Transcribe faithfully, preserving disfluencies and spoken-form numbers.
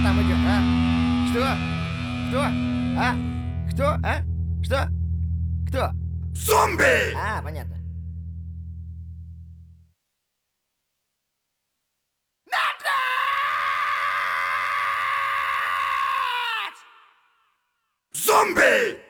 там идет, а? Что? Кто? А? Кто? А? Что? Кто? Зомби! А, понятно. Зомби!